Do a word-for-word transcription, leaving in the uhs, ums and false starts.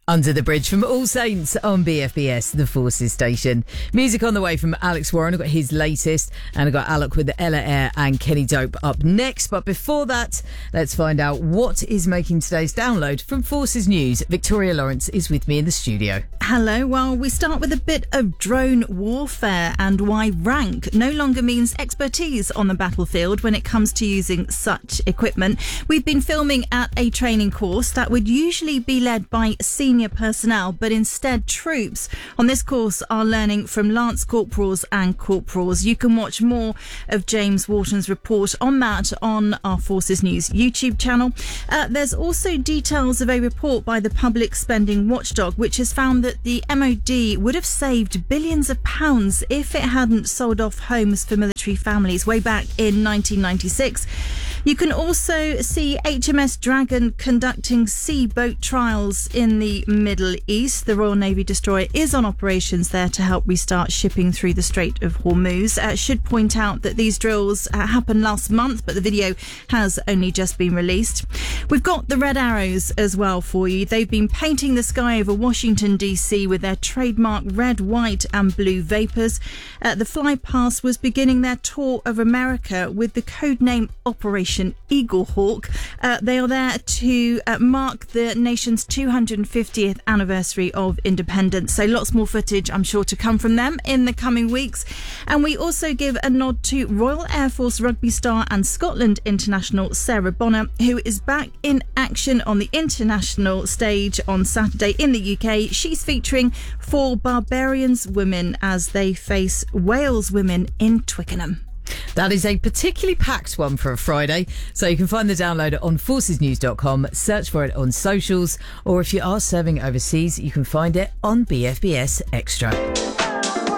Under the Bridge from All Saints on B F B S, the Forces station. Music on the way from Alex Warren. I've got his latest, and I've got Alok with the Ella Air and Kenny Dope up next. But before that, let's find out what is making today's download from Forces News. Victoria Lawrence is with me in the studio. Hello. Well, we start with a bit of drone warfare and why rank no longer means expertise on the battlefield when it comes to using such equipment. We've been filming at a training course that would usually be led by senior personnel, but instead troops on this course are learning from lance corporals and corporals. You can watch more of James Wharton's report on that on our Forces News YouTube channel. Uh, there's also details of a report by the Public Spending Watchdog, which has found that the M O D would have saved billions of pounds if it hadn't sold off homes for military families way back in nineteen ninety-six. You can also see H M S Dragon conducting sea boat trials in the Middle East. The Royal Navy destroyer is on operations there to help restart shipping through the Strait of Hormuz. I uh, should point out that these drills uh, happened last month, but the video has only just been released. We've got the Red Arrows as well for you. They've been painting the sky over Washington, D C with their trademark red, white and blue vapours. Uh, the Fly Past was beginning their tour of America with the codename Operation Eaglehawk. Uh, they are there to uh, mark the nation's two hundred fiftieth anniversary of independence. So lots more footage, I'm sure, to come from them in the coming weeks. And we also give a nod to Royal Air Force rugby star and Scotland international Sarah Bonner, who is back in action on the international stage on Saturday in the U K. She's featuring four Barbarians women as they face Wales women in Twickenham. That is a particularly packed one for a Friday, so you can find the download on forces news dot com, search for it on socials, or if you are serving overseas, you can find it on B F B S Extra.